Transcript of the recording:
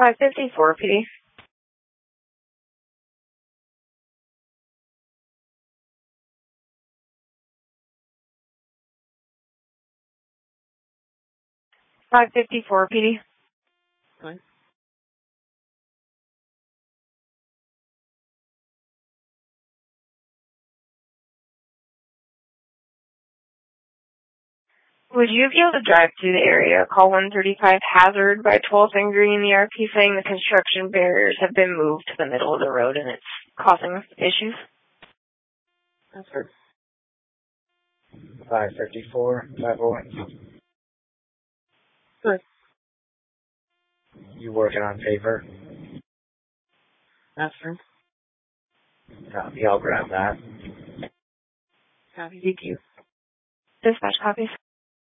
554 PD. PD. Fine. Would you be able to drive through the area? Call 135 Hazard by 12th and Green, the RP saying the construction barriers have been moved to the middle of the road and it's causing issues. That's her. 554, 501. Good. You working on paper? That's her. Copy, I'll grab that. Copy, DQ. Dispatch copies.